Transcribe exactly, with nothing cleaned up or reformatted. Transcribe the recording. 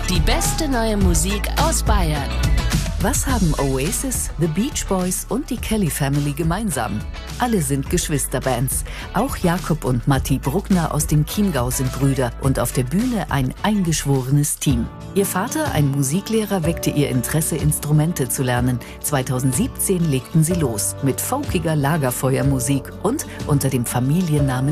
Die beste neue Musik aus Bayern. Was haben Oasis, The Beach Boys und die Kelly Family gemeinsam? Alle sind Geschwisterbands. Auch Jakob und Matti Bruckner aus dem Chiemgau sind Brüder und auf der Bühne ein eingeschworenes Team. Ihr Vater, ein Musiklehrer, weckte ihr Interesse, Instrumente zu lernen. zweitausendsiebzehn legten sie los mit folkiger Lagerfeuermusik und unter dem Familiennamen